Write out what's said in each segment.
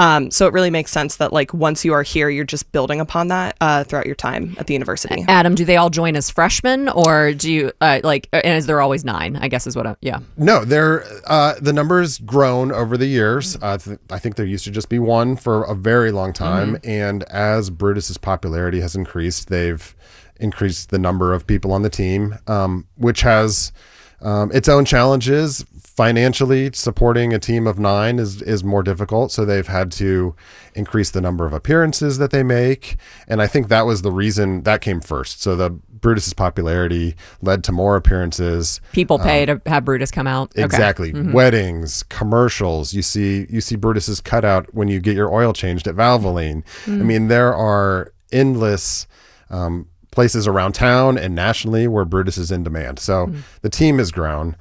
So it really makes sense that like once you are here, you're just building upon that throughout your time at the university. Adam, do they all join as freshmen, or do you and is there always 9? I guess is what. No, they're the number's grown over the years. I think there used to just be 1 for a very long time, and as Brutus's popularity has increased, they've increased the number of people on the team, which has its own challenges. Financially, supporting a team of 9 is more difficult, so they've had to increase the number of appearances that they make, and I think that was the reason that came first. So the Brutus's popularity led to more appearances. People pay to have Brutus come out. Exactly. Okay. Weddings, commercials. You see Brutus's cutout when you get your oil changed at Valvoline. I mean, there are endless places around town and nationally where Brutus is in demand. So the team has grown.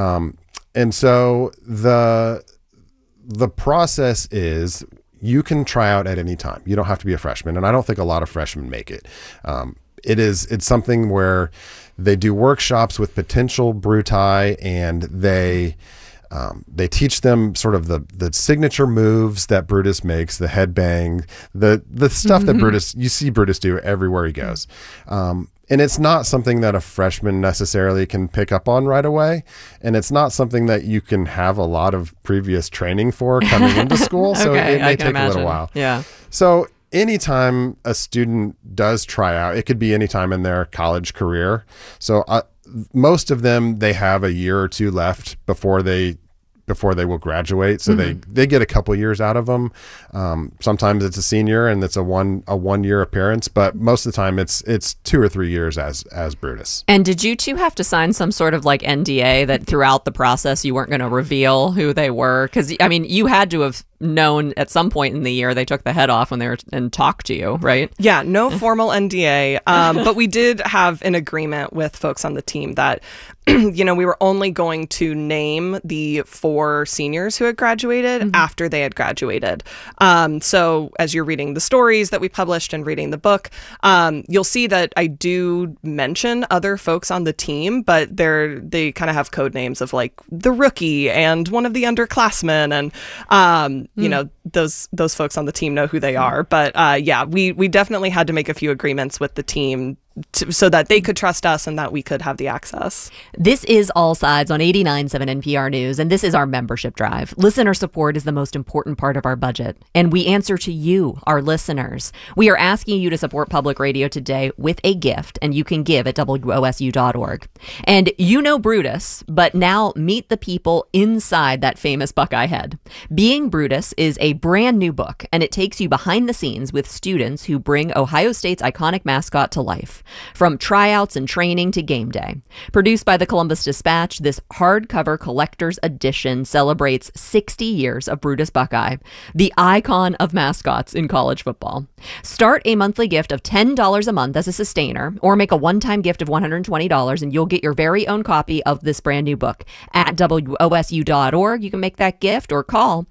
And so the process is you can try out at any time. You don't have to be a freshman. And I don't think a lot of freshmen make it. It's something where they do workshops with potential Bruti, and they teach them sort of the signature moves that Brutus makes, the headbang, the stuff that you see Brutus do everywhere he goes. And it's not something that a freshman necessarily can pick up on right away. And it's not something that you can have a lot of previous training for coming into school. So it may take a little while. Yeah. So anytime a student does try out, it could be anytime in their college career. So most of them, they have a year or 2 left before they will graduate. So they get a couple years out of them. Sometimes it's a senior and it's a one year appearance, but most of the time it's 2 or 3 years as Brutus. And did you two have to sign some sort of like NDA that throughout the process you weren't going to reveal who they were? Because I mean, you had to have known at some point in the year they took the head off when they were and talked to you, right? Yeah, no formal NDA, but we did have an agreement with folks on the team that we were only going to name the 4 seniors who had graduated after they had graduated. So as you're reading the stories that we published and reading the book, you'll see that I do mention other folks on the team, but they kind of have code names of like the rookie and one of the underclassmen, and those folks on the team know who they are. But we definitely had to make a few agreements with the team so that they could trust us and that we could have the access. This is All Sides on 89.7 NPR News, and this is our membership drive. Listener support is the most important part of our budget, and we answer to you, our listeners. We are asking you to support public radio today with a gift, and you can give at WOSU.org. And you know Brutus, but now meet the people inside that famous Buckeye head. Being Brutus is a brand new book, and it takes you behind the scenes with students who bring Ohio State's iconic mascot to life. From tryouts and training to game day. Produced by the Columbus Dispatch, this hardcover collector's edition celebrates 60 years of Brutus Buckeye, the icon of mascots in college football. Start a monthly gift of $10 a month as a sustainer, or make a one-time gift of $120, and you'll get your very own copy of this brand new book. At WOSU.org, you can make that gift or call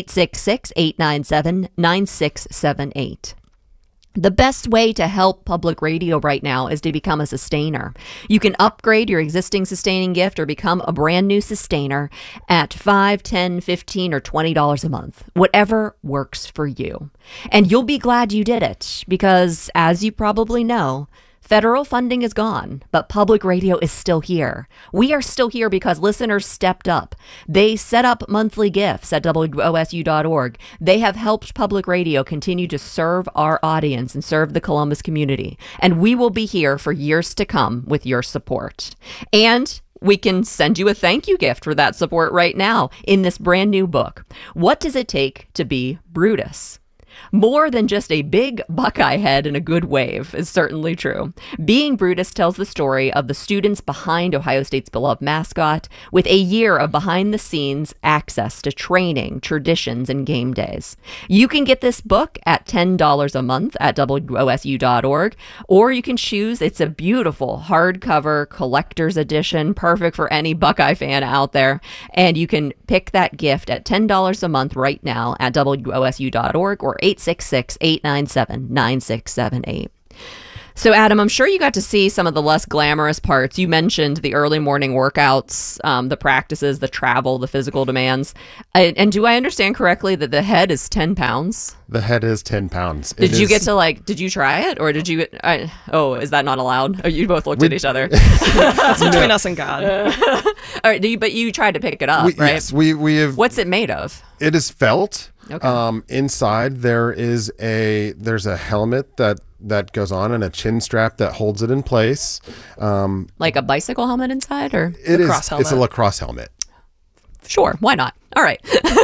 866-897-9678. The best way to help public radio right now is to become a sustainer. You can upgrade your existing sustaining gift or become a brand new sustainer at $5, $10, $15, or $20 a month, whatever works for you. And you'll be glad you did it because, as you probably know, federal funding is gone, but public radio is still here. We are still here because listeners stepped up. They set up monthly gifts at WOSU.org. They have helped public radio continue to serve our audience and serve the Columbus community. And we will be here for years to come with your support. And we can send you a thank you gift for that support right now in this brand new book. What does it take to be Brutus? More than just a big Buckeye head and a good wave is certainly true. Being Brutus tells the story of the students behind Ohio State's beloved mascot, with a year of behind-the-scenes access to training, traditions, and game days. You can get this book at $10 a month at WOSU.org, or you can choose, it's a beautiful hardcover collector's edition, perfect for any Buckeye fan out there, and you can pick that gift at $10 a month right now at WOSU.org or 866-897-9678. So, Adam, I'm sure you got to see some of the less glamorous parts. You mentioned the early morning workouts, the practices, the travel, the physical demands. And do I understand correctly that the head is 10 pounds? The head is 10 pounds. Did you get to did you try it, or did you? Is that not allowed? Oh, you both looked at each other. That's between us and God. All right, but you tried to pick it up, right? Yes, we have. What's it made of? It is felt. Okay. Inside there's a helmet that goes on and a chin strap that holds it in place. Like a bicycle helmet inside, or Lacrosse helmet. It's a lacrosse helmet. Sure, why not? All right.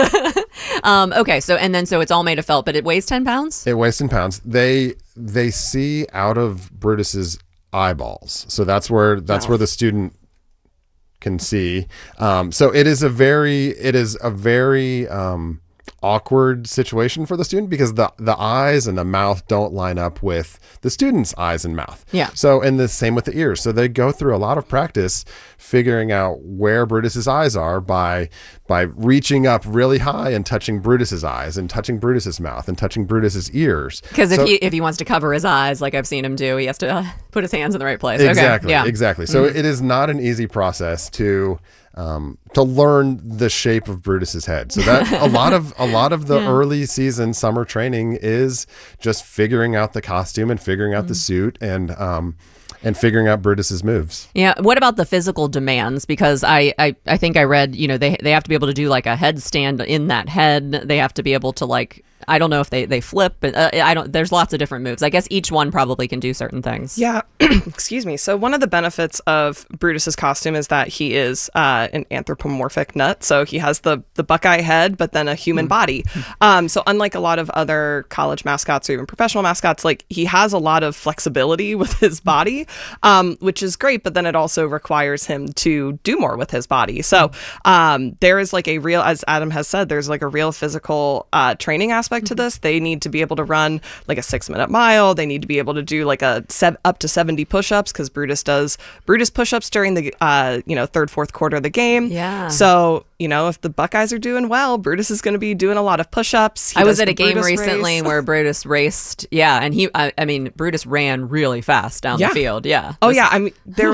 Okay, so it's all made of felt, but it weighs 10 pounds? It weighs 10 pounds. They see out of Brutus's eyeballs. So that's where the student can see. So it is a very awkward situation for the student, because the eyes and the mouth don't line up with the student's eyes and mouth. Yeah. So, and the same with the ears. So they go through a lot of practice figuring out where Brutus's eyes are by reaching up really high and touching Brutus's eyes and touching Brutus's mouth and touching Brutus's ears. Because if he wants to cover his eyes, like I've seen him do, he has to put his hands in the right place. Exactly. Okay. Yeah. Exactly. So it is not an easy process to learn the shape of Brutus's head. So that a lot of the early season summer training is just figuring out the costume and figuring out the suit and figuring out Brutus's moves. Yeah. What about the physical demands? Because I think I read, they have to be able to do like a headstand in that head. They have to be able to I don't know if they flip, but there's lots of different moves. I guess each one probably can do certain things. Yeah. Excuse me. So one of the benefits of Brutus's costume is that he is an anthropomorphic nut. So he has the Buckeye head, but then a human body. So unlike a lot of other college mascots or even professional mascots, he has a lot of flexibility with his body, which is great. But then it also requires him to do more with his body. So there is a real, as Adam has said, there's a real physical training aspect to this. They need to be able to run a 6-minute mile. They need to be able to do up to 70 push-ups, because Brutus does push-ups during the third, fourth quarter of the game. Yeah. So if the Buckeyes are doing well, Brutus is going to be doing a lot of push-ups. I was at a game recently where Brutus raced. Yeah, and Brutus ran really fast down the field. Yeah. Oh yeah.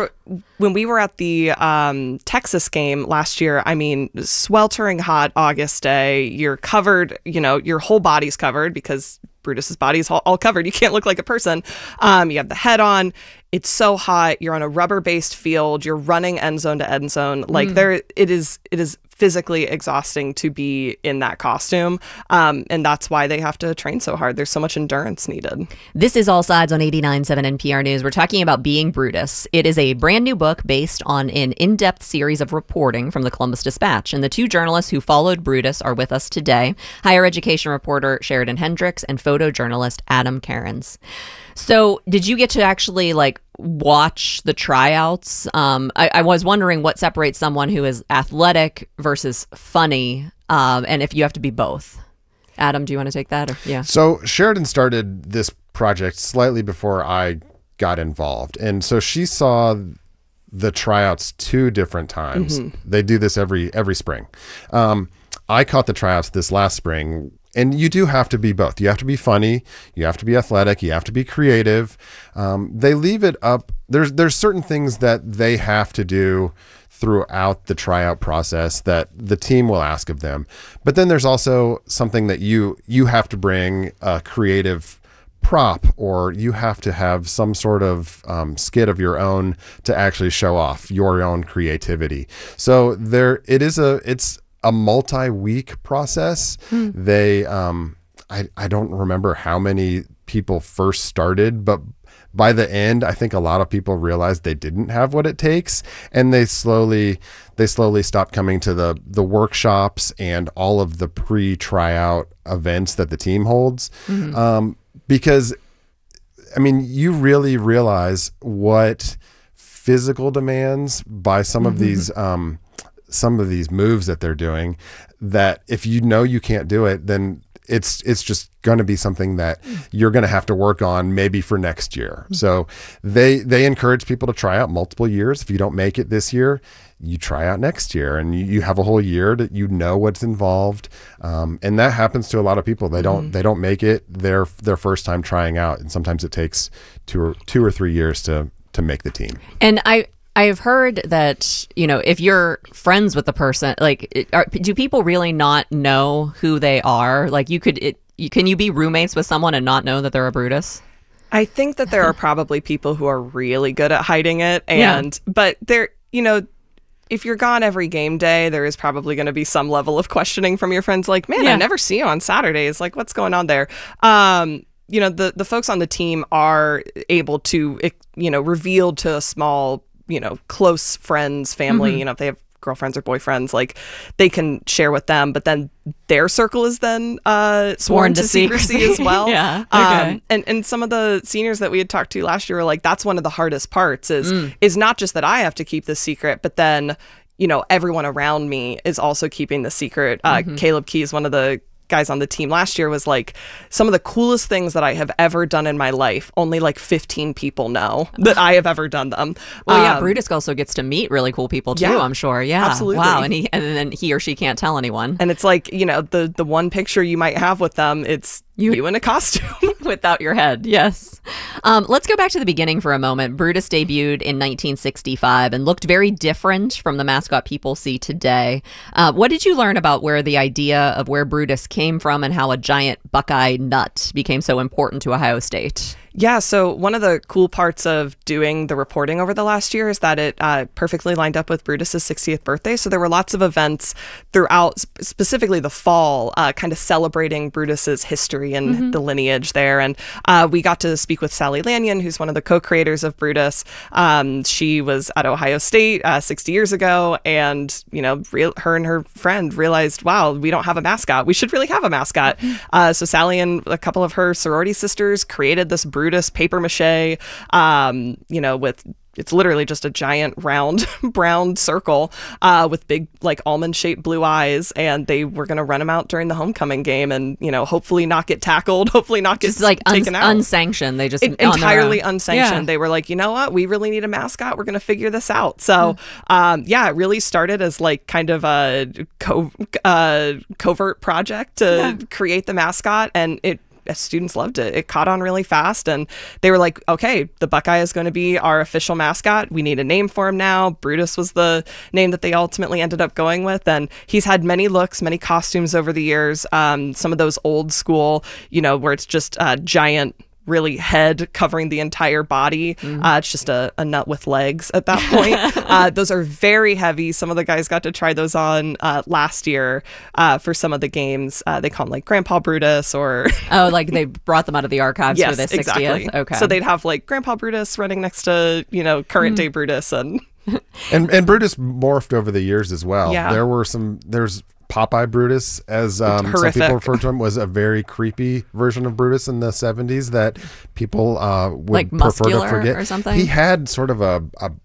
When we were at the Texas game last year, sweltering hot August day, you're covered, your whole body's covered because Brutus's body's all covered. You can't look like a person. You have the head on. It's so hot. You're on a rubber-based field. You're running end zone to end zone. It is physically exhausting to be in that costume. And that's why they have to train so hard. There's so much endurance needed. This is All Sides on 89.7 NPR News. We're talking about Being Brutus. It is a brand new book based on an in-depth series of reporting from the Columbus Dispatch. And the two journalists who followed Brutus are with us today. Higher education reporter Sheridan Hendricks and photojournalist Adam Cairns. So did you get to actually watch the tryouts? I was wondering what separates someone who is athletic versus funny, and if you have to be both. Adam, do you want to take that? Yeah. So Sheridan started this project slightly before I got involved. And so she saw the tryouts 2 different times. Mm-hmm. They do this every spring. I caught the tryouts this last spring. And you do have to be both. You have to be funny. You have to be athletic. You have to be creative. They leave it up. There's certain things that they have to do throughout the tryout process that the team will ask of them. But then there's also something that you have to bring a creative prop, or you have to have some sort of skit of your own to actually show off your own creativity. So it's a multi-week process. They, I don't remember how many people first started, but by the end, I think a lot of people realized they didn't have what it takes, and they slowly stopped coming to the workshops and all of the pre-tryout events that the team holds. Mm-hmm. Because, you really realize what physical demands by some of these moves that they're doing, that if you can't do it, then it's just going to be something that you're going to have to work on maybe for next year. So they encourage people to try out multiple years. If you don't make it this year, you try out next year, and you have a whole year that you know what's involved. And that happens to a lot of people. They don't make it their first time trying out, and sometimes it takes two or 3 years to make the team. And I've heard that, if you're friends with the person, like, do people really not know who they are? Like, can you be roommates with someone and not know that they're a Brutus? I think that there are probably people who are really good at hiding it, but they're, if you're gone every game day, there is probably going to be some level of questioning from your friends, like, man, I never see you on Saturdays. Like, what's going on there? The folks on the team are able to, reveal to a small, close friends, family, if they have girlfriends or boyfriends, like, they can share with them, but then their circle is then sworn to secrecy as well. Okay. And some of the seniors that we had talked to last year were like, that's one of the hardest parts is not just that I have to keep this secret, but then, everyone around me is also keeping the secret. Caleb Keys, one of the guys on the team last year, was like, some of the coolest things that I have ever done in my life, only like 15 people know that I have ever done them. Well, Brutus also gets to meet really cool people too, I'm sure. Yeah, absolutely. Wow. And then he or she can't tell anyone. And it's like, the one picture you might have with them, it's you in a costume. Without your head, yes. Let's go back to the beginning for a moment. Brutus debuted in 1965 and looked very different from the mascot people see today. What did you learn about where the idea of where Brutus came from and how a giant Buckeye nut became so important to Ohio State? Yeah, so one of the cool parts of doing the reporting over the last year is that it perfectly lined up with Brutus's 60th birthday. So there were lots of events throughout, specifically the fall, kind of celebrating Brutus's history and the lineage there. And we got to speak with Sally Lanyon, who's one of the co-creators of Brutus. She was at Ohio State 60 years ago, and her and her friend realized, wow, we don't have a mascot. We should really have a mascot. So Sally and a couple of her sorority sisters created this Brutus paper mache, with, it's literally just a giant round brown circle with big, like, almond-shaped blue eyes, and they were going to run him out during the homecoming game, and hopefully not get tackled, hopefully not get just like taken out. Unsanctioned. They just entirely unsanctioned. They were like, you know what, we really need a mascot. We're going to figure this out. So, it really started as like kind of a covert project to create the mascot, and students loved it. It caught on really fast, and they were like, okay, the Buckeye is going to be our official mascot. We need a name for him now. Brutus was the name that they ultimately ended up going with, and he's had many looks, many costumes over the years. Some of those old school, where it's just a giant, really head covering the entire body. It's just a nut with legs at that point. Those are very heavy. Some of the guys got to try those on last year for some of the games. They call them like Grandpa Brutus, or like they brought them out of the archives for the 60th. Exactly. Okay. So they'd have like Grandpa Brutus running next to current day Brutus, and Brutus morphed over the years as well. Yeah. There's Popeye Brutus, as some people refer to him, was a very creepy version of Brutus in the 70s that people would like prefer to muscular forget. Or something. He had sort of a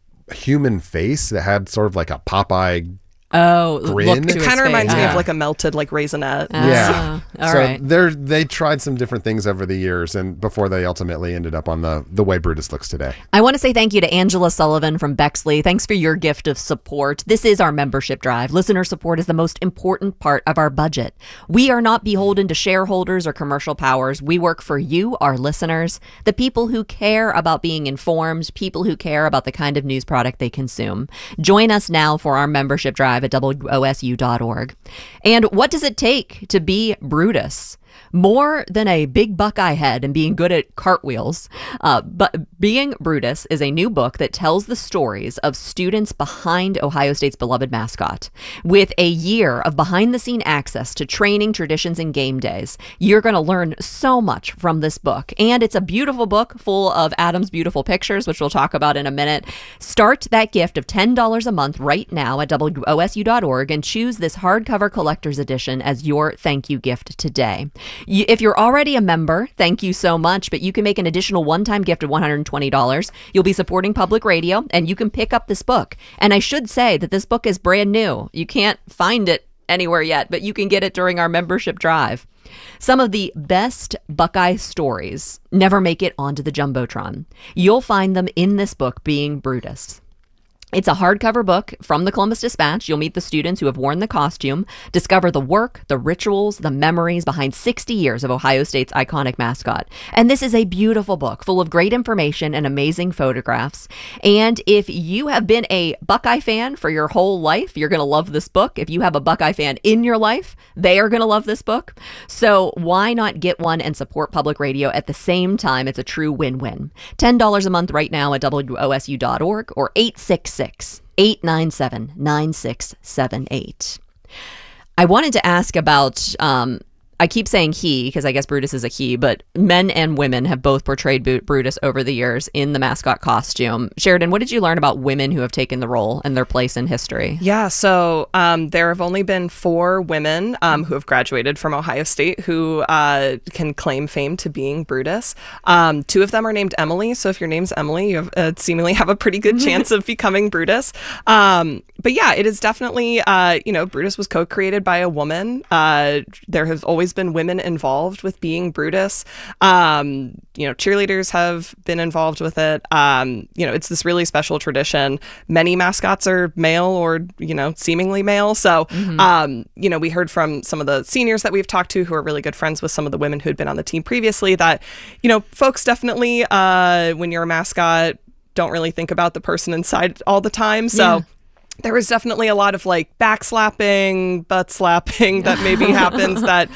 human face that had sort of like a Popeye grin. Look to it kind of reminds me face. of like a melted like raisinette. Yeah. All So right. they tried some different things over the years, and before they ultimately ended up on the way Brutus looks today. I want to say thank you to Angela Sullivan from Bexley. Thanks for your gift of support. This is our membership drive. Listener support is the most important part of our budget. We are not beholden to shareholders or commercial powers. We work for you, our listeners, the people who care about being informed, people who care about the kind of news product they consume. Join us now for our membership drive at WOSU.org. And what does it take to be Brutus? More than a big Buckeye head and being good at cartwheels, but Being Brutus is a new book that tells the stories of students behind Ohio State's beloved mascot. With a year of behind-the-scene access to training, traditions, and game days, you're going to learn so much from this book. And it's a beautiful book full of Adam's beautiful pictures, which we'll talk about in a minute. Start that gift of $10 a month right now at WOSU.org and choose this hardcover collector's edition as your thank you gift today. If you're already a member, thank you so much, but you can make an additional one-time gift of $120. You'll be supporting public radio, and you can pick up this book. And I should say that this book is brand new. You can't find it anywhere yet, but you can get it during our membership drive. Some of the best Buckeye stories never make it onto the Jumbotron. You'll find them in this book, Being Brutus. It's a hardcover book from the Columbus Dispatch. You'll meet the students who have worn the costume, discover the work, the rituals, the memories behind 60 years of Ohio State's iconic mascot. And this is a beautiful book full of great information and amazing photographs. And if you have been a Buckeye fan for your whole life, you're going to love this book. If you have a Buckeye fan in your life, they are going to love this book. So why not get one and support public radio at the same time? It's a true win-win. $10 a month right now at WOSU.org or 866-897-9678. I wanted to ask about, I keep saying he, because I guess Brutus is a he, but men and women have both portrayed Brutus over the years in the mascot costume. Sheridan, what did you learn about women who have taken the role and their place in history? Yeah, so there have only been 4 women who have graduated from Ohio State who can claim fame to being Brutus. 2 of them are named Emily, so if your name's Emily, you have, seemingly have a pretty good chance of becoming Brutus. But yeah, it is definitely, Brutus was co-created by a woman. There have always been women involved with being Brutus. Cheerleaders have been involved with it. It's this really special tradition. Many mascots are male or, seemingly male. So, we heard from some of the seniors that we've talked to who are really good friends with some of the women who had been on the team previously that, folks definitely, when you're a mascot, don't really think about the person inside all the time. So. Yeah. There was definitely a lot of backslapping, butt slapping that maybe happens that,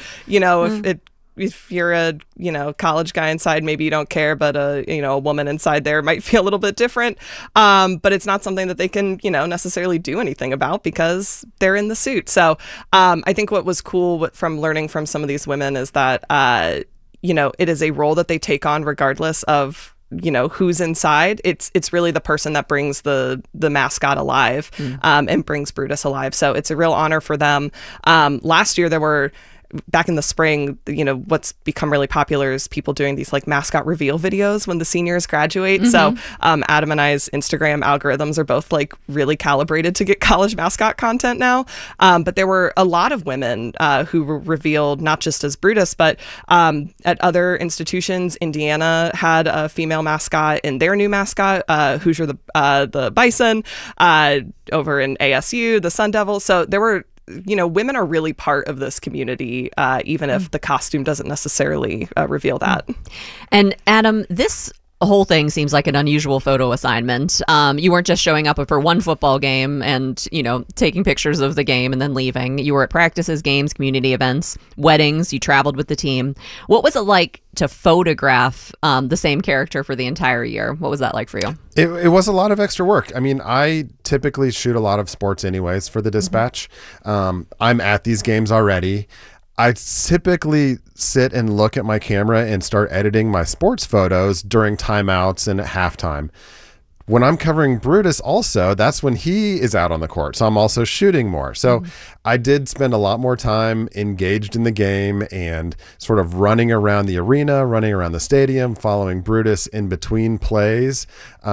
if you're a, college guy inside, maybe you don't care, but a woman inside there might feel a little bit different. But it's not something that they can, necessarily do anything about because they're in the suit. So I think what was cool from learning from some of these women is that, it is a role that they take on regardless of who's inside. It's really the person that brings the mascot alive and brings Brutus alive. So it's a real honor for them. Last year there were, back in the spring, what's become really popular is people doing these mascot reveal videos when the seniors graduate. So Adam and I's Instagram algorithms are both really calibrated to get college mascot content now. But there were a lot of women who were revealed not just as Brutus, but at other institutions. Indiana had a female mascot in their new mascot, Hoosier the Bison, over in ASU, the Sun Devils. So there were women are really part of this community, even if the costume doesn't necessarily reveal that. And Adam, this whole thing seems like an unusual photo assignment. You weren't just showing up for one football game and, taking pictures of the game and then leaving. You were at practices, games, community events, weddings. You traveled with the team. What was it like to photograph the same character for the entire year? What was that like for you? It was a lot of extra work. I mean, I typically shoot a lot of sports anyways for the Dispatch. I'm at these games already. I typically sit and look at my camera and start editing my sports photos during timeouts and at halftime. When I'm covering Brutus also, that's when he is out on the court. So I'm also shooting more. So I did spend a lot more time engaged in the game and sort of running around the arena, running around the stadium, following Brutus in between plays.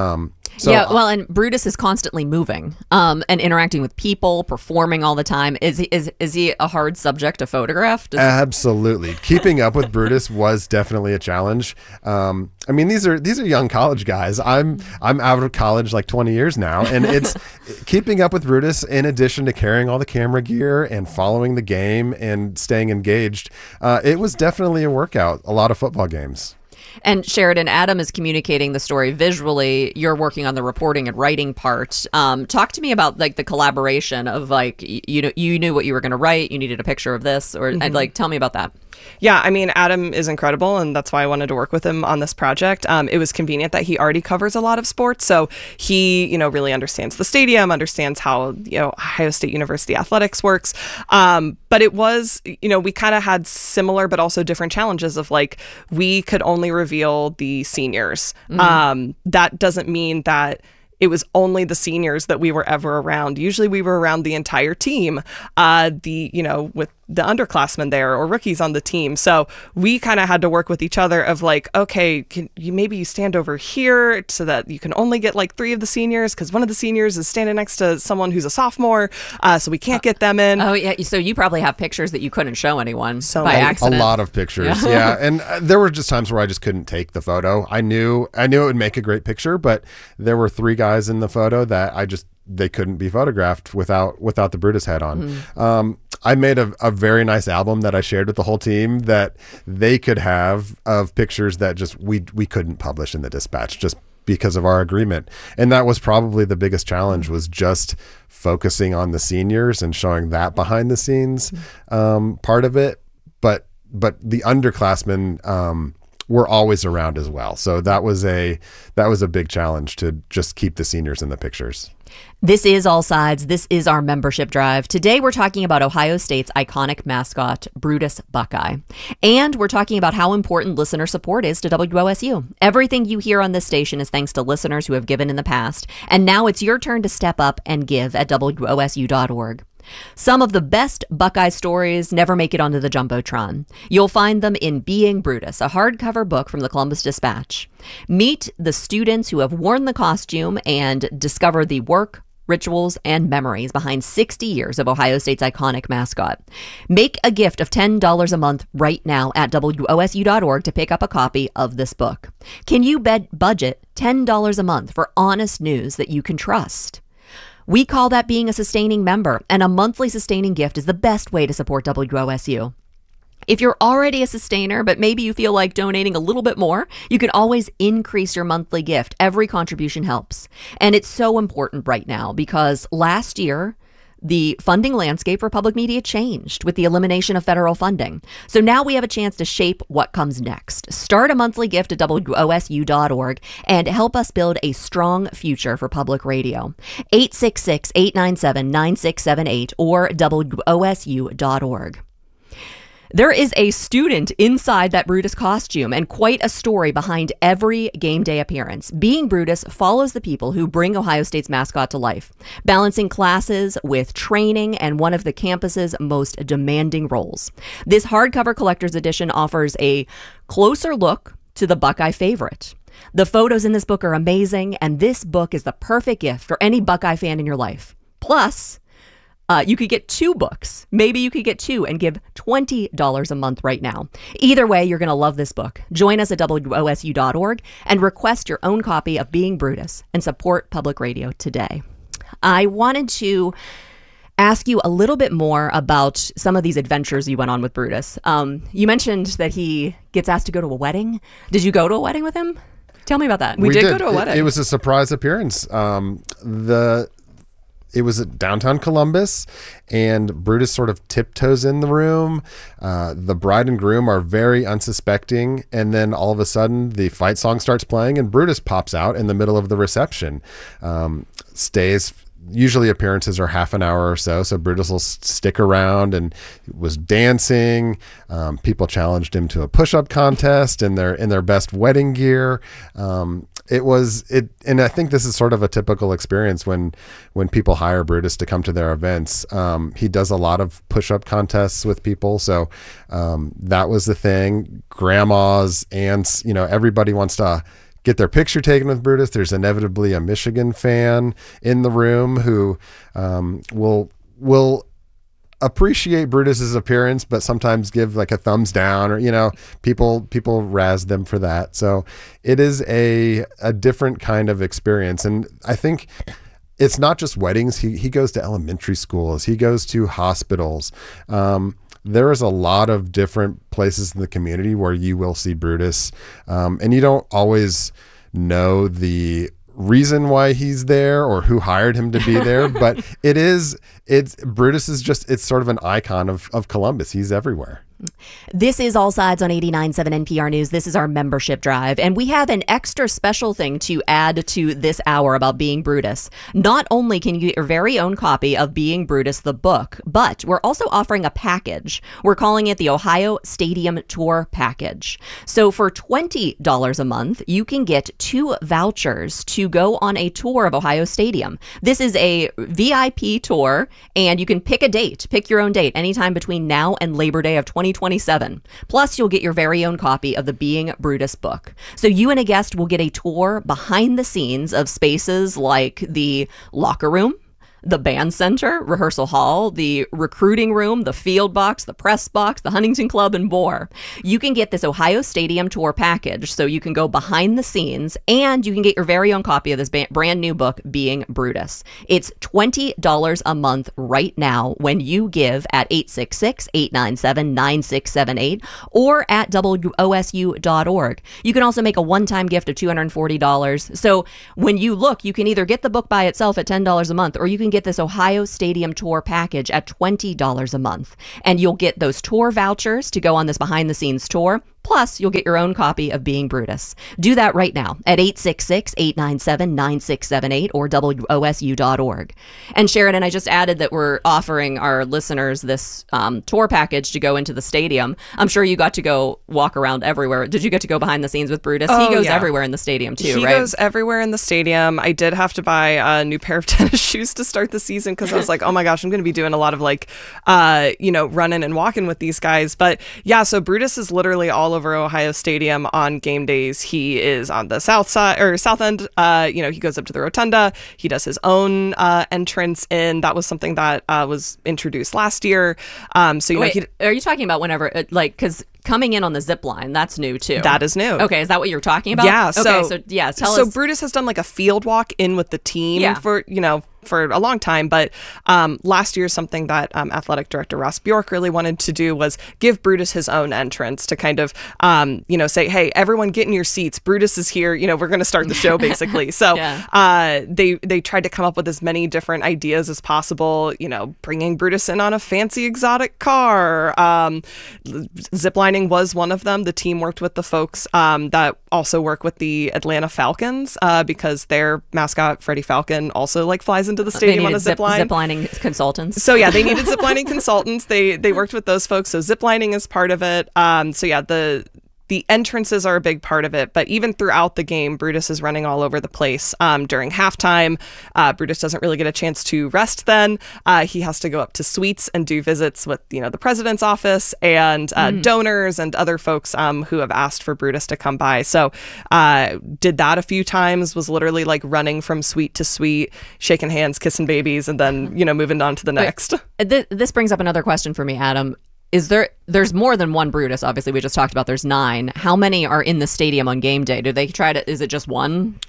And Brutus is constantly moving and interacting with people, performing all the time. Is he a hard subject to photograph? Absolutely. Keeping up with Brutus was definitely a challenge. These are young college guys. I'm out of college 20 years now, and it's keeping up with Brutus in addition to carrying all the camera gear and following the game and staying engaged. It was definitely a workout. A lot of football games. And Sheridan, Adam is communicating the story visually. You're working on the reporting and writing part. Talk to me about the collaboration of you knew what you were going to write. You needed a picture of this, or tell me about that. Yeah, Adam is incredible, and that's why I wanted to work with him on this project. It was convenient that he already covers a lot of sports, so he, really understands the stadium, understands how, Ohio State University athletics works. But it was, we kind of had similar but also different challenges of we could only reveal the seniors. That doesn't mean that it was only the seniors that we were ever around. Usually we were around the entire team, with the underclassmen there or rookies on the team. So we kind of had to work with each other of like, okay, maybe you stand over here so that you can only get like 3 of the seniors because one of the seniors is standing next to someone who's a sophomore, so we can't get them in. Oh yeah, so you probably have pictures that you couldn't show anyone by a accident. lot of pictures, yeah. And there were just times where I just couldn't take the photo. I knew it would make a great picture, but there were 3 guys in the photo that they couldn't be photographed without the Brutus hat on. I made a very nice album that I shared with the whole team that they could have of pictures that just we couldn't publish in the Dispatch just because of our agreement. And that was probably the biggest challenge, was just focusing on the seniors and showing that behind the scenes part of it. But the underclassmen were always around as well. So that was a big challenge to just keep the seniors in the pictures. This is All Sides. This is our membership drive. Today we're talking about Ohio State's iconic mascot, Brutus Buckeye. And we're talking about how important listener support is to WOSU. Everything you hear on this station is thanks to listeners who have given in the past. And now it's your turn to step up and give at WOSU.org. Some of the best Buckeye stories never make it onto the Jumbotron. You'll find them in Being Brutus, a hardcover book from the Columbus Dispatch. Meet the students who have worn the costume and discover the work, rituals, and memories behind 60 years of Ohio State's iconic mascot. Make a gift of $10 a month right now at WOSU.org to pick up a copy of this book. Can you budget $10 a month for honest news that you can trust? We call that being a sustaining member, and a monthly sustaining gift is the best way to support WOSU. If you're already a sustainer, but maybe you feel like donating a little bit more, you can always increase your monthly gift. Every contribution helps. And it's so important right now because last year, the funding landscape for public media changed with the elimination of federal funding. So now we have a chance to shape what comes next. Start a monthly gift at WOSU.org and help us build a strong future for public radio. 866-897-9678 or WOSU.org. There is a student inside that Brutus costume and quite a story behind every game day appearance. Being Brutus follows the people who bring Ohio State's mascot to life, balancing classes with training and one of the campus's most demanding roles. This hardcover collector's edition offers a closer look to the Buckeye favorite. The photos in this book are amazing, and this book is the perfect gift for any Buckeye fan in your life. Plus, you could get 2 books. Maybe you could get 2 and give $20 a month right now. Either way, you're going to love this book. Join us at WOSU.org and request your own copy of Being Brutus and support public radio today. I wanted to ask you a little bit more about some of these adventures you went on with Brutus. You mentioned that he gets asked to go to a wedding. Did you go to a wedding with him? Tell me about that. We did go to a wedding. It was a surprise appearance. It was at downtown Columbus, and Brutus sort of tiptoes in the room. The bride and groom are very unsuspecting, and then all of a sudden the fight song starts playing, and Brutus pops out in the middle of the reception. Stays. Usually appearances are half an hour or so Brutus will stick around and was dancing. People challenged him to a push-up contest in their best wedding gear. And I think this is sort of a typical experience when people hire Brutus to come to their events. He does a lot of push-up contests with people. So that was the thing. Grandmas, aunts, everybody wants to get their picture taken with Brutus. There's inevitably a Michigan fan in the room who will appreciate Brutus's appearance, but sometimes give like a thumbs down, or people razz them for that. So it is a different kind of experience, and I think it's not just weddings. He goes to elementary schools. He goes to hospitals. There is a lot of different places in the community where you will see Brutus, and you don't always know the reason why he's there or who hired him to be there, but Brutus is it's sort of an icon of Columbus. He's everywhere. This is All Sides on 89.7 NPR News. This is our membership drive, and we have an extra special thing to add to this hour about Being Brutus. Not only can you get your very own copy of Being Brutus, the book, but we're also offering a package. We're calling it the Ohio Stadium Tour Package. So for $20 a month, you can get 2 vouchers to go on a tour of Ohio Stadium. This is a VIP tour, and you can pick a date, pick your own date, anytime between now and Labor Day of 2027. Plus, you'll get your very own copy of the Being Brutus book. So you and a guest will get a tour behind the scenes of spaces like the locker room, the band center, rehearsal hall, the recruiting room, the field box, the press box, the Huntington Club, and more. You can get this Ohio Stadium Tour package, so you can go behind the scenes, and you can get your very own copy of this brand new book, Being Brutus. It's $20 a month right now when you give at 866-897-9678 or at WOSU.org. You can also make a one-time gift of $240. So when you look, you can either get the book by itself at $10 a month, or you can get this Ohio Stadium Tour package at $20 a month. And you'll get those tour vouchers to go on this behind-the-scenes tour. Plus, you'll get your own copy of Being Brutus. Do that right now at 866-897-9678 or WOSU.org. And Sheridan, I just added that we're offering our listeners this tour package to go into the stadium. I'm sure you got to go walk around everywhere. Did you get to go behind the scenes with Brutus? He goes everywhere in the stadium too, right? He goes everywhere in the stadium. I did have to buy a new pair of tennis shoes to start the season because I was like, oh my gosh, I'm going to be doing a lot of running and walking with these guys. But yeah, so Brutus is literally all over Ohio Stadium on game days. He is on the south side or south end. He goes up to the rotunda. He does his own entrance in. That was something that was introduced last year. Wait, are you talking about whenever because coming in on the zip line, that's new too? That is new. Okay, is that what you're talking about? Yeah. Tell us. So Brutus has done like a field walk in with the team for a long time, but last year something that athletic director Ross Bjork really wanted to do was give Brutus his own entrance to kind of say, hey, everyone get in your seats, Brutus is here, we're going to start the show basically. So they tried to come up with as many different ideas as possible, bringing Brutus in on a fancy exotic car. Ziplining was one of them. The team worked with the folks that also work with the Atlanta Falcons because their mascot Freddie Falcon also flies into the stadium on a zip line. Ziplining consultants. So yeah, they needed ziplining consultants. They worked with those folks. So ziplining is part of it. The entrances are a big part of it, but even throughout the game, Brutus is running all over the place. During halftime, Brutus doesn't really get a chance to rest then. He has to go up to suites and do visits with, the president's office and donors and other folks who have asked for Brutus to come by. So did that a few times, was literally running from suite to suite, shaking hands, kissing babies, and then, moving on to the next. This brings up another question for me, Adam. There's more than one Brutus, obviously we just talked about there's 9. How many are in the stadium on game day? Do they is it just one?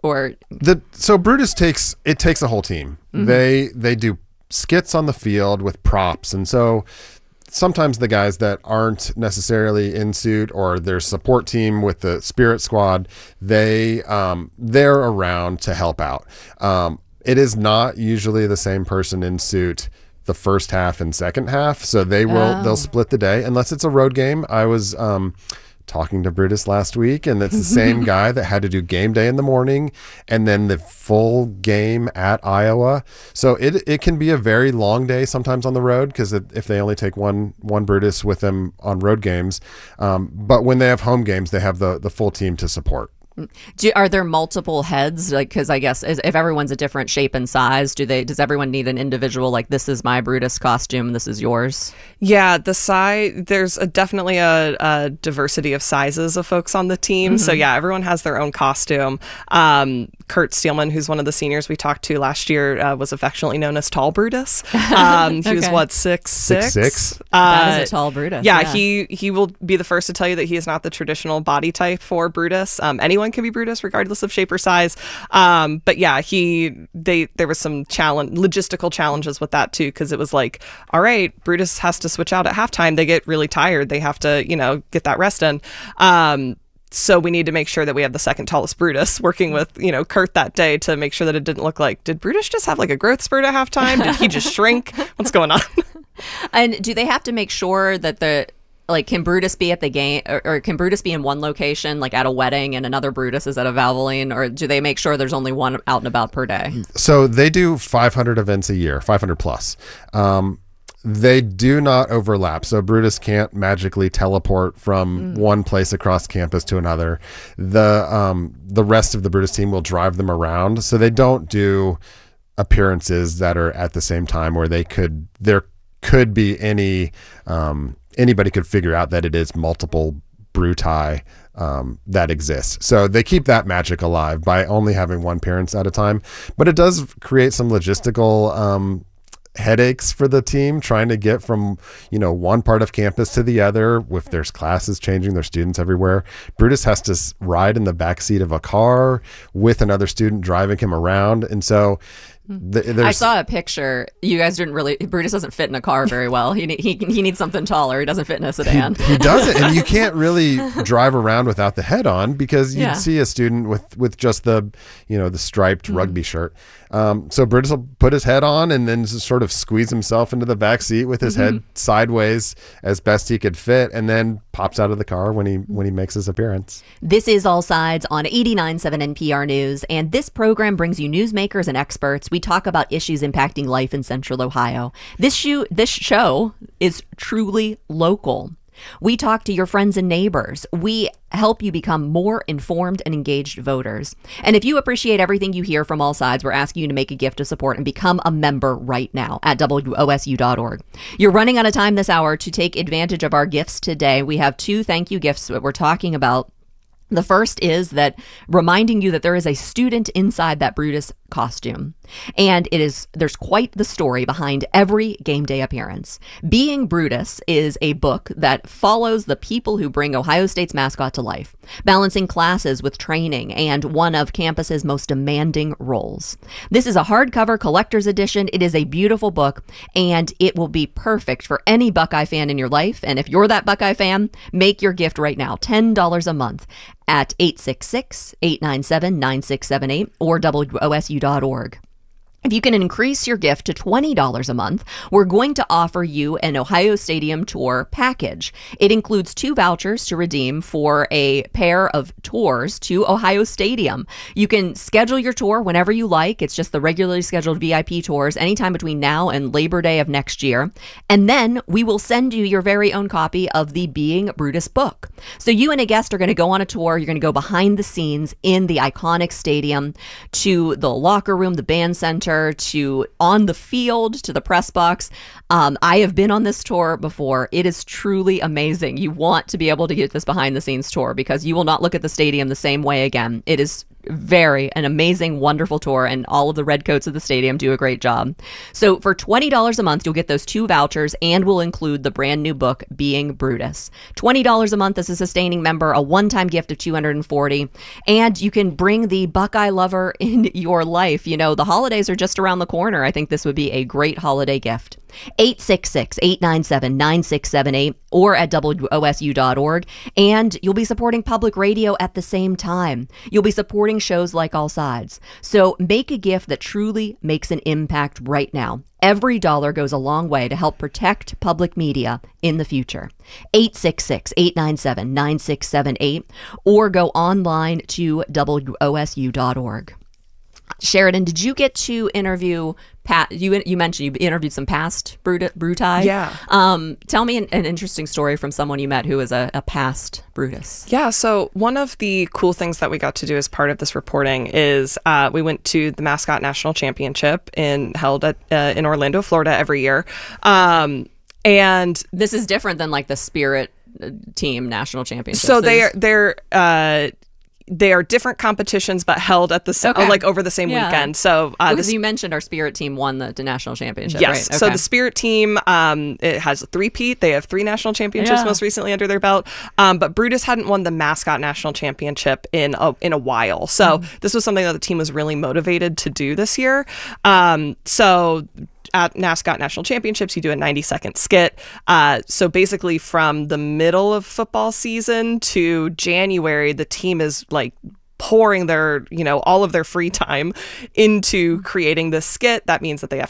So Brutus takes a whole team. Mm-hmm. They do skits on the field with props, and so sometimes the guys that aren't necessarily in suit or their support team with the Spirit Squad, they're around to help out. It is not usually the same person in suit the first half and second half, so they'll split the day unless it's a road game. I was talking to Brutus last week, and it's the same guy that had to do game day in the morning and then the full game at Iowa. So it can be a very long day sometimes on the road because if they only take one Brutus with them on road games, but when they have home games, they have the full team to support. Are there multiple heads? Because I guess if everyone's a different shape and size, does everyone need an individual? This is my Brutus costume, this is yours. Yeah, there's definitely a diversity of sizes of folks on the team. Mm-hmm. So yeah, everyone has their own costume. Kurt Steelman, who's one of the seniors we talked to last year, was affectionately known as Tall Brutus. He was 6'6". That is a tall Brutus. Yeah, he will be the first to tell you that he is not the traditional body type for Brutus. Anyone can be Brutus regardless of shape or size. But yeah, there was some logistical challenges with that too, because it was all right, Brutus has to switch out at halftime. They get really tired. They have to, get that rest in. So we need to make sure that we have the second tallest Brutus working with, Kurt that day to make sure that it didn't look did Brutus just have a growth spurt at halftime? Did he just shrink? What's going on? And do they have to make sure that like, can Brutus be at the game, or can Brutus be in one location, like at a wedding, and another Brutus is at a Valvoline, or do they make sure there's only one out and about per day? So they do 500 events a year, 500 plus. They do not overlap. So Brutus can't magically teleport from one place across campus to another. The rest of the Brutus team will drive them around. So they don't do appearances that are at the same time where there could be anybody could figure out that it is multiple Bruti that exists. So they keep that magic alive by only having one appearance at a time. But it does create some logistical headaches for the team trying to get from one part of campus to the other. If there's classes changing, there's students everywhere. Brutus has to ride in the back seat of a car with another student driving him around, and so I saw a picture. You guys didn't really. Brutus doesn't fit in a car very well. He needs something taller. He doesn't fit in a sedan. He doesn't, and you can't really drive around without the head on, because you'd see a student with just the striped rugby shirt. So Brutus will put his head on and then just sort of squeeze himself into the back seat with his head sideways as best he could fit, and then pops out of the car when he makes his appearance. This is All Sides on 89.7 NPR News, and this program brings you newsmakers and experts. We talk about issues impacting life in Central Ohio. This show is truly local. We talk to your friends and neighbors. We help you become more informed and engaged voters. And if you appreciate everything you hear from All Sides, we're asking you to make a gift of support and become a member right now at WOSU.org. You're running out of time this hour to take advantage of our gifts today. We have 2 thank you gifts that we're talking about. The first is that reminding you that there is a student inside that Brutus costume. And there's quite the story behind every game day appearance. Being Brutus is a book that follows the people who bring Ohio State's mascot to life, balancing classes with training and one of campus's most demanding roles. This is a hardcover collector's edition. It is a beautiful book, and it will be perfect for any Buckeye fan in your life. And if you're that Buckeye fan, make your gift right now, $10 a month at 866-897-9678 or WOSU.org. If you can increase your gift to $20 a month, we're going to offer you an Ohio Stadium tour package. It includes 2 vouchers to redeem for a pair of tours to Ohio Stadium. You can schedule your tour whenever you like. It's just the regularly scheduled VIP tours anytime between now and Labor Day of next year. And then we will send you your very own copy of the Being Brutus book. So you and a guest are going to go on a tour. You're going to go behind the scenes in the iconic stadium, to the locker room, the band center, to on the field, to the press box. I have been on this tour before. It is truly amazing. You want to be able to get this behind the scenes tour, because you will not look at the stadium the same way again. It is an amazing, wonderful tour, and all of the redcoats of the stadium do a great job. So for $20 a month, you'll get those 2 vouchers, and we'll include the brand new book, Being Brutus. $20 a month as a sustaining member, a one-time gift of $240, and you can bring the Buckeye lover in your life. The holidays are just around the corner. I think this would be a great holiday gift. 866-897-9678 or at WOSU.org. And you'll be supporting public radio at the same time. You'll be supporting shows like All Sides. So make a gift that truly makes an impact right now. Every dollar goes a long way to help protect public media in the future. 866-897-9678 or go online to WOSU.org. Sheridan, did you get to interview you mentioned you interviewed some past Bruti? Yeah. Tell me an interesting story from someone you met who is a past Brutus. Yeah, so one of the cool things that we got to do as part of this reporting is we went to the Mascot National Championship held in Orlando, Florida every year. And this is different than like the Spirit Team National Championship. So they are different competitions, but held at the over the same weekend. So because you mentioned our Spirit Team won the national championship. Yes. Right? Okay. So the Spirit Team, it has a 3-peat. They have 3 national championships most recently under their belt. But Brutus hadn't won the Mascot National Championship in a while. So this was something that the team was really motivated to do this year. So at Mascot National Championships, you do a 90-second skit. So basically from the middle of football season to January, the team is like pouring their, all of their free time into creating this skit. That means that they have to make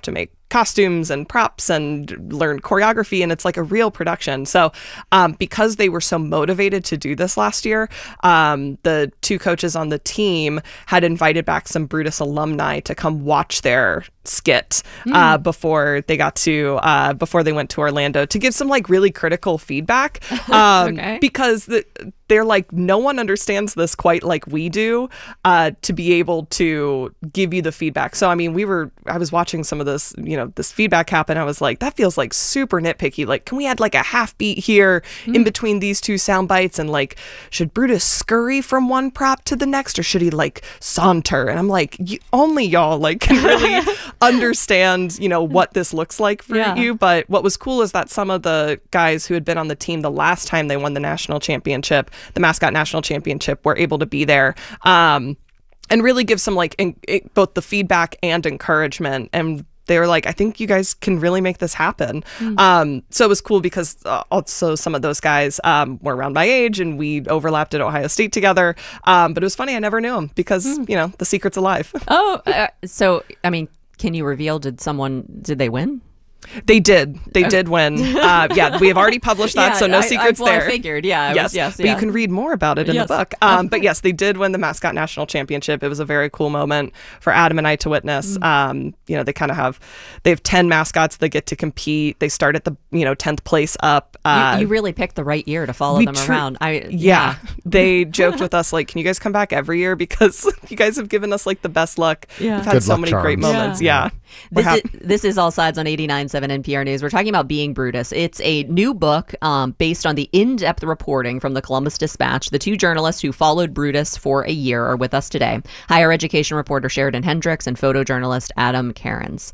costumes and props and learn choreography, and it's like a real production. So because they were so motivated to do this last year, the two coaches on the team had invited back some Brutus alumni to come watch their skit before they got to before they went to Orlando to give some like really critical feedback because they're like, no one understands this quite like we do, to be able to give you the feedback. So I mean, I was watching some of this, this feedback happen. I was like, that feels like super nitpicky. Like, can we add like a half beat here in between these two sound bites? And like, should Brutus scurry from one prop to the next, or should he like saunter? And I'm like, only y'all like can really understand, what this looks like for you. But what was cool is that some of the guys who had been on the team the last time they won the national championship, the mascot national championship, were able to be there. And really give some like both the feedback and encouragement. And they were like, I think you guys can really make this happen. So it was cool because also some of those guys were around my age and we overlapped at Ohio State together. But it was funny. I never knew them because, the secret's alive. So, I mean, can you reveal, did they win? They did. They did win. We have already published that, so no secrets there. I figured, yes. But you can read more about it in the book. But yes, they did win the mascot national championship. It was a very cool moment for Adam and I to witness. They kind of they have 10 mascots that get to compete. They start at the 10th place up. You really picked the right year to follow them around. They joked with us like, can you guys come back every year because you guys have given us like the best luck. We've had Good so luck many charms. great moments. This is All Sides on 89.7 NPR News. We're talking about Being Brutus. It's a new book based on the in-depth reporting from the Columbus Dispatch. The two journalists who followed Brutus for a year are with us today. Higher education reporter Sheridan Hendricks and photojournalist Adam Cairns.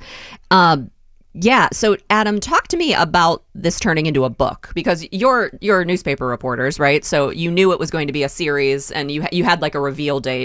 So Adam, talk to me about this turning into a book, because you're newspaper reporters, right? So you knew it was going to be a series, and you had like a reveal date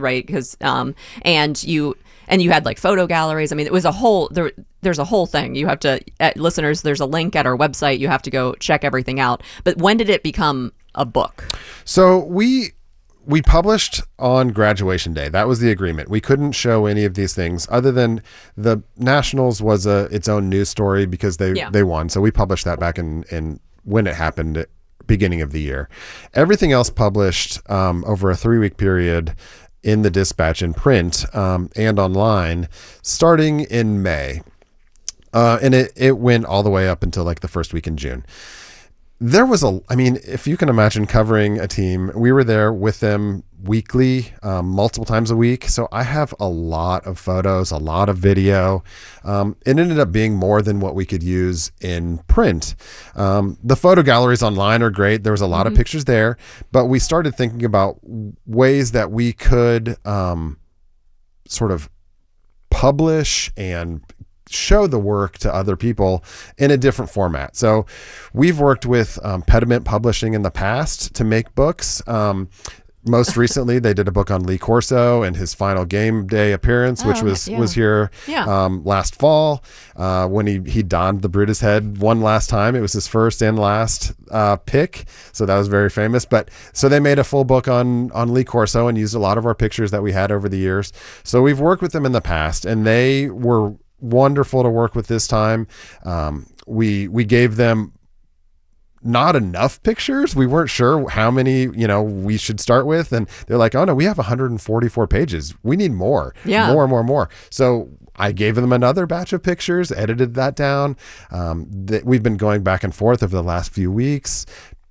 and you had like photo galleries. I mean, it was there's a whole thing. You have to, listeners, there's a link at our website. You have to go check everything out. But when did it become a book? So we published on graduation day. That was the agreement. We couldn't show any of these things other than the Nationals was its own news story because they won. So we published that back in when it happened, beginning of the year. Everything else published over a 3-week period in the Dispatch in print and online starting in May. And it went all the way up until like the first week in June. There was if you can imagine covering a team, we were there with them weekly, multiple times a week. So I have a lot of photos, a lot of video. It ended up being more than what we could use in print. The photo galleries online are great. There was a lot of pictures there, but we started thinking about ways that we could sort of publish and show the work to other people in a different format. So we've worked with Pediment Publishing in the past to make books. Most recently, they did a book on Lee Corso and his final game day appearance, which was here last fall when he donned the Brutus head one last time. It was his first and last pick, so that was very famous. But so they made a full book on Lee Corso and used a lot of our pictures that we had over the years. So we've worked with them in the past, and they were wonderful to work with this time. We gave them not enough pictures. We weren't sure how many, we should start with. And they're like, oh no, we have 144 pages. We need more, more. So I gave them another batch of pictures, edited that down. We've been going back and forth over the last few weeks,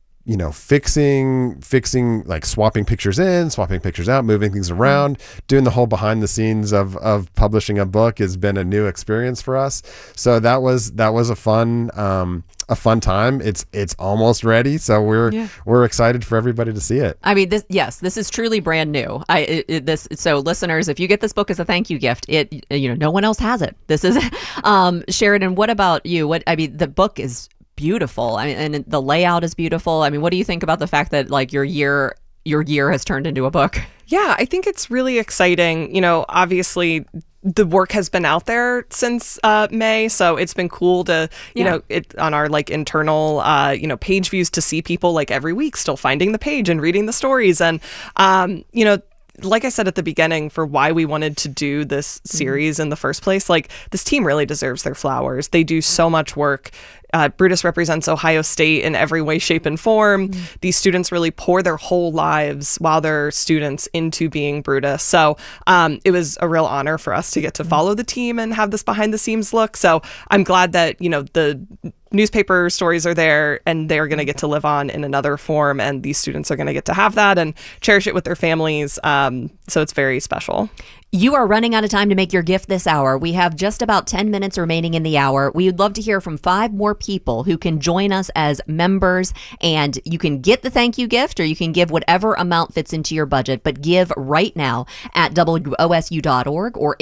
fixing, like swapping pictures in, swapping pictures out, moving things around, doing the whole behind the scenes of publishing a book has been a new experience for us. So that was a fun time. It's almost ready. So we're excited for everybody to see it. I mean, this is truly brand new. So listeners, if you get this book as a thank you gift, no one else has it. This is, Sheridan, what about you? The book is beautiful. And the layout is beautiful. I mean, what do you think about the fact that like your year has turned into a book? Yeah, I think it's really exciting. Obviously the work has been out there since May, so it's been cool to it on our like internal page views to see people like every week still finding the page and reading the stories, and like I said at the beginning, for why we wanted to do this series in the first place, like this team really deserves their flowers. They do so much work. Brutus represents Ohio State in every way, shape, and form. These students really pour their whole lives while they're students into being Brutus. So it was a real honor for us to get to follow the team and have this behind the scenes look. So I'm glad that, the newspaper stories are there and they're going to get to live on in another form, and these students are going to get to have that and cherish it with their families. So it's very special. You are running out of time to make your gift this hour. We have just about 10 minutes remaining in the hour. We would love to hear from 5 more people who can join us as members, and you can get the thank you gift or you can give whatever amount fits into your budget, but give right now at WOSU.org or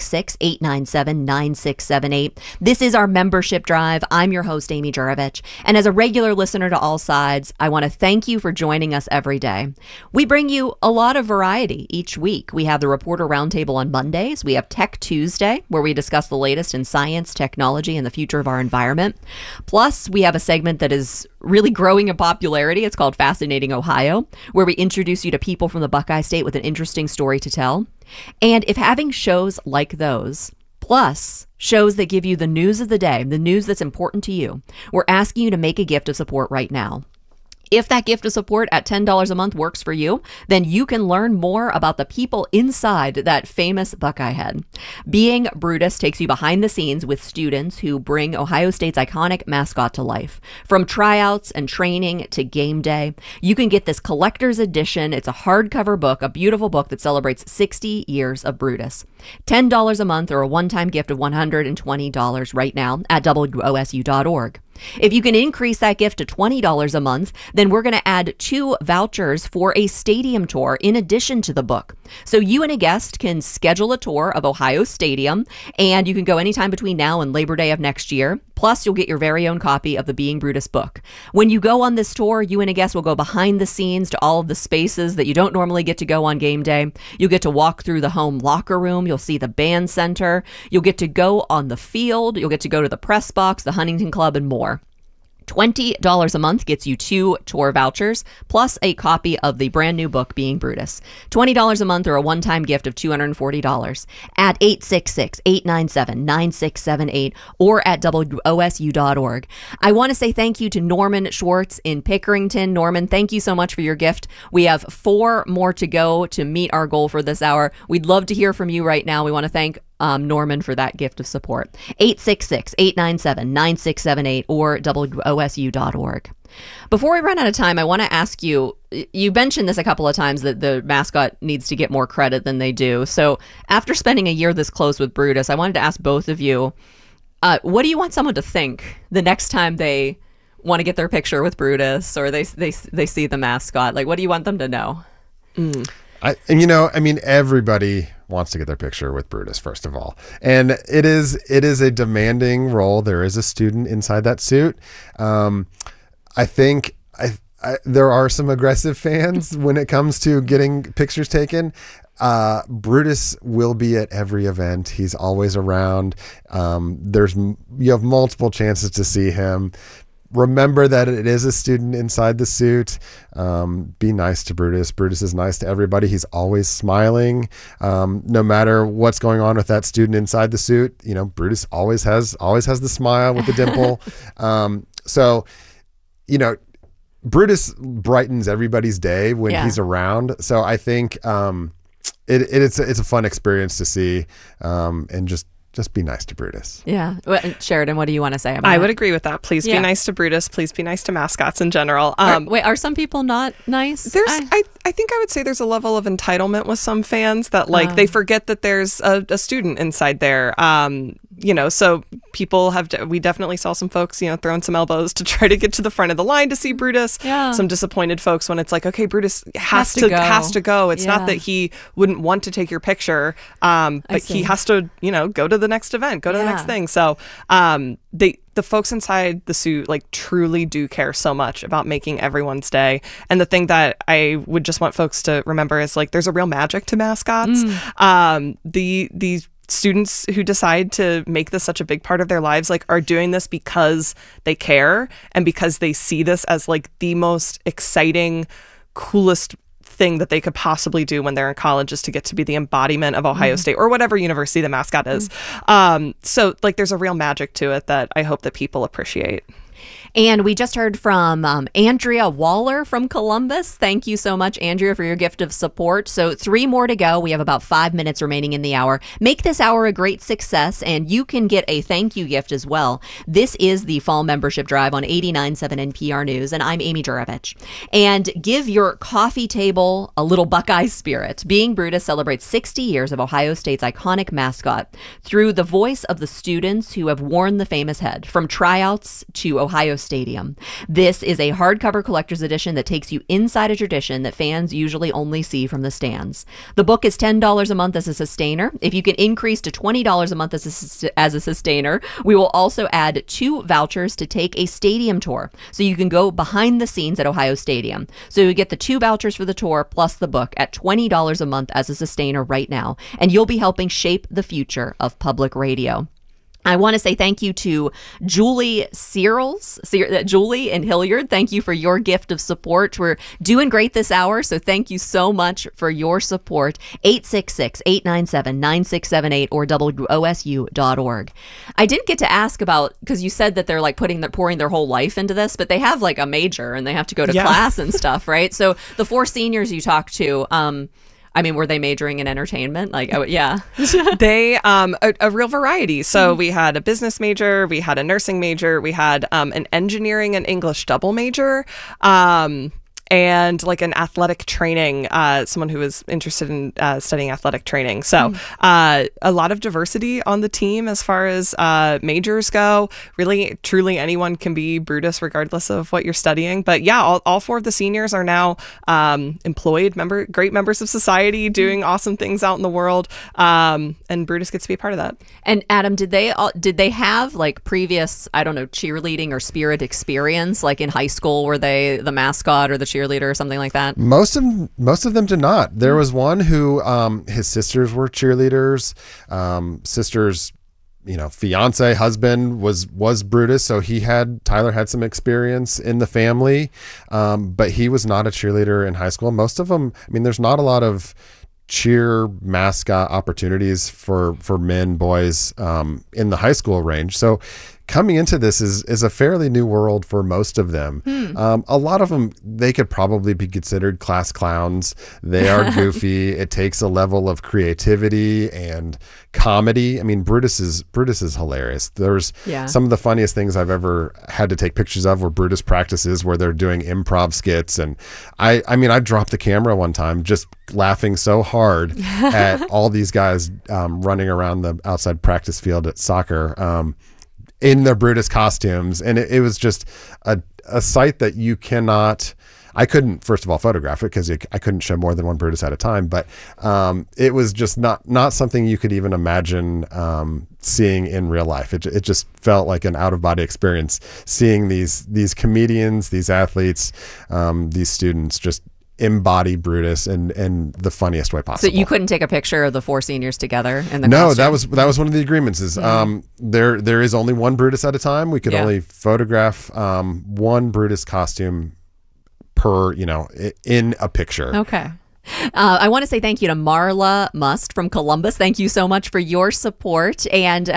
866-897-9678. This is our membership drive. I'm your host, Amy Juravich, and as a regular listener to All Sides, I want to thank you for joining us every day. We bring you a lot of variety each week. We have the Reporter Roundtable on Mondays. We have Tech Tuesday, where we discuss the latest in science, technology, and the future of our environment. Plus, we have a segment that is really growing in popularity. It's called Fascinating Ohio, where we introduce you to people from the Buckeye State with an interesting story to tell. And if having shows like those, plus shows that give you the news of the day, the news that's important to you, we're asking you to make a gift of support right now. If that gift of support at $10 a month works for you, then you can learn more about the people inside that famous Buckeye head. Being Brutus takes you behind the scenes with students who bring Ohio State's iconic mascot to life. From tryouts and training to game day, you can get this collector's edition. It's a hardcover book, a beautiful book that celebrates 60 years of Brutus. $10 a month or a one-time gift of $120 right now at WOSU.org. If you can increase that gift to $20 a month, then we're going to add 2 vouchers for a stadium tour in addition to the book. So you and a guest can schedule a tour of Ohio Stadium, and you can go anytime between now and Labor Day of next year. Plus, you'll get your very own copy of the Being Brutus book. When you go on this tour, you and a guest will go behind the scenes to all of the spaces that you don't normally get to go on game day. You'll get to walk through the home locker room. You'll see the band center. You'll get to go on the field. You'll get to go to the press box, the Huntington Club, and more. $20 a month gets you 2 tour vouchers, plus a copy of the brand new book, Being Brutus. $20 a month or a one-time gift of $240 at 866-897-9678 or at WOSU.org. I want to say thank you to Norman Schwartz in Pickerington. Norman, thank you so much for your gift. We have 4 more to go to meet our goal for this hour. We'd love to hear from you right now. We want to thank Norman for that gift of support. 866-897-9678 or WOSU.org. Before we run out of time, I want to ask you, you mentioned this a couple of times that the mascot needs to get more credit than they do. So after spending a year this close with Brutus, I wanted to ask both of you, what do you want someone to think the next time they want to get their picture with Brutus or they see the mascot? Like, what do you want them to know? Everybody wants to get their picture with Brutus, first of all. And it is a demanding role. There is a student inside that suit. I think there are some aggressive fans when it comes to getting pictures taken. Brutus will be at every event. He's always around. You have multiple chances to see him. Remember that it is a student inside the suit. Be nice to Brutus. Brutus is nice to everybody. He's always smiling. No matter what's going on with that student inside the suit, Brutus always has the smile with the dimple. Brutus brightens everybody's day when he's around. So I think it's a fun experience to see, and just be nice to Brutus. Yeah. Sheridan, what do you want to say about I would agree with that. Please be nice to Brutus. Please be nice to mascots in general. Are some people not nice? I think I would say there's a level of entitlement with some fans that they forget that there's a student inside there. So we definitely saw some folks, throwing some elbows to try to get to the front of the line to see Brutus. Yeah. Some disappointed folks when it's like, okay, Brutus has to go. It's not that he wouldn't want to take your picture, but he has to, go to the next event, go to the next thing. So the folks inside the suit truly do care so much about making everyone's day. And the thing that I would just want folks to remember is there's a real magic to mascots. The students who decide to make this such a big part of their lives are doing this because they care and because they see this as the most exciting, coolest thing that they could possibly do when they're in college is to get to be the embodiment of Ohio State or whatever university the mascot is. So like there's a real magic to it that I hope that people appreciate. And we just heard from Andrea Waller from Columbus. Thank you so much, Andrea, for your gift of support. So 3 more to go. We have about 5 minutes remaining in the hour. Make this hour a great success, and you can get a thank you gift as well. This is the Fall Membership Drive on 89.7 NPR News, and I'm Amy Juravich. And give your coffee table a little Buckeye spirit. Being Brutus celebrates 60 years of Ohio State's iconic mascot through the voice of the students who have worn the famous head, from tryouts to Ohio Stadium. This is a hardcover collector's edition that takes you inside a tradition that fans usually only see from the stands. The book is $10 a month as a sustainer. If you can increase to $20 a month as a sustainer, we will also add 2 vouchers to take a stadium tour, so you can go behind the scenes at Ohio Stadium. So you get the 2 vouchers for the tour plus the book at $20 a month as a sustainer right now, and you'll be helping shape the future of public radio. I want to say thank you to Julie Searles, Julie and Hilliard. Thank you for your gift of support. We're doing great this hour, so thank you so much for your support. 866-897-9678 or WOSU.org. I didn't get to ask about, because you said that they're like pouring their whole life into this, but they have like a major and they have to go to class and stuff, right? So the 4 seniors you talked to, I mean, were they majoring in entertainment? Like, yeah. They, a real variety. So we had a business major, we had a nursing major, we had an engineering and English double major, and like an athletic training, someone who was interested in studying athletic training. So a lot of diversity on the team as far as majors go. Really, truly anyone can be Brutus regardless of what you're studying. But yeah, all 4 of the seniors are now employed, great members of society doing awesome things out in the world. And Brutus gets to be a part of that. And Adam, did they have like previous, I don't know, cheerleading or spirit experience? Like in high school, were they the mascot or the cheerleader or something like that? Most of them did not. There was one who his sisters were cheerleaders. Sisters, fiance, husband was Brutus, so Tyler had some experience in the family, but he was not a cheerleader in high school. Most of them, I mean, there's not a lot of cheer mascot opportunities for men, boys in the high school range. So coming into this is a fairly new world for most of them. A lot of them, they could probably be considered class clowns. They are goofy. It takes a level of creativity and comedy. I mean, Brutus is hilarious. There's some of the funniest things I've ever had to take pictures of were Brutus practices where they're doing improv skits. And I dropped the camera one time just laughing so hard at all these guys running around the outside practice field at soccer in their Brutus costumes. And it was just a sight that you cannot, I couldn't, first of all, photograph it because I couldn't show more than one Brutus at a time, but it was just not something you could even imagine seeing in real life. It just felt like an out-of-body experience, seeing these comedians, these athletes, these students just embody Brutus in the funniest way possible. So you couldn't take a picture of the 4 seniors together in the No, costume? that was one of the agreements is there is only one Brutus at a time. We could only photograph one Brutus costume per, in a picture. Okay. I want to say thank you to Marla Must from Columbus. Thank you so much for your support. And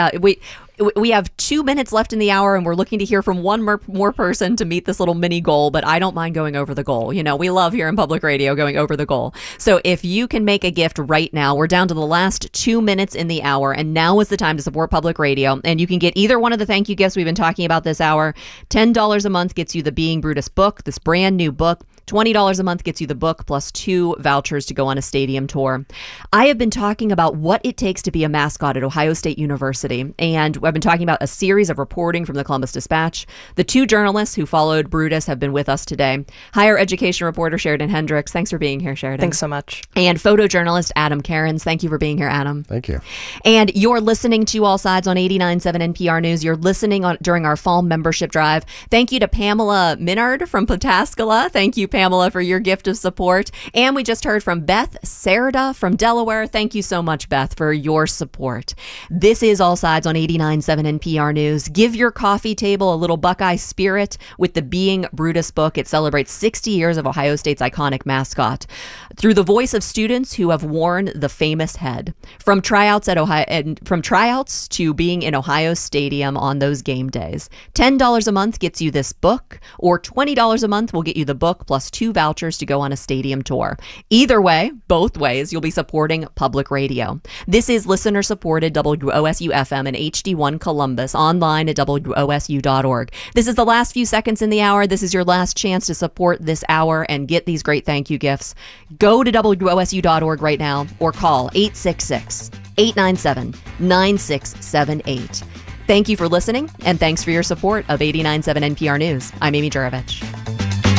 we have 2 minutes left in the hour, and we're looking to hear from one more person to meet this little mini goal, but I don't mind going over the goal. We love here in public radio going over the goal. So if you can make a gift right now, we're down to the last 2 minutes in the hour, and now is the time to support public radio. And you can get either one of the thank you gifts we've been talking about this hour. $10 a month gets you the Being Brutus book, this brand new book. $20 a month gets you the book plus 2 vouchers to go on a stadium tour. I have been talking about what it takes to be a mascot at Ohio State University, and I've been talking about a series of reporting from the Columbus Dispatch. The 2 journalists who followed Brutus have been with us today. Higher education reporter Sheridan Hendricks. Thanks for being here, Sheridan. Thanks so much. And photojournalist Adam Cairns. Thank you for being here, Adam. Thank you. And you're listening to All Sides on 89.7 NPR News. You're listening during our fall membership drive. Thank you to Pamela Minard from Pataskala. Thank you, Pamela, for your gift of support. And we just heard from Beth Serda from Delaware. Thank you so much, Beth, for your support. This is All Sides on 89.7 89.7 NPR News. Give your coffee table a little Buckeye spirit with the Being Brutus book. It celebrates 60 years of Ohio State's iconic mascot through the voice of students who have worn the famous head. From tryouts to being in Ohio Stadium on those game days. $10 a month gets you this book, or $20 a month will get you the book plus 2 vouchers to go on a stadium tour. Either way, both ways, you'll be supporting public radio. This is listener-supported WOSU FM and HD1 Columbus, online at WOSU.org. This is the last few seconds in the hour. This is your last chance to support this hour and get these great thank you gifts. Go to WOSU.org right now or call 866-897-9678. Thank you for listening, and thanks for your support of 89.7 NPR News. I'm Amy Juravich.